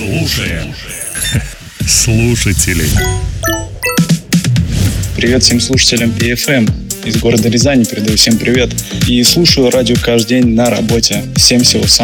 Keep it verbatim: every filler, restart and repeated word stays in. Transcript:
Слушаем слушателей. Привет всем слушателям пи эф эм. Из города Рязани передаю всем привет. И слушаю радио каждый день на работе. Всем всего самого.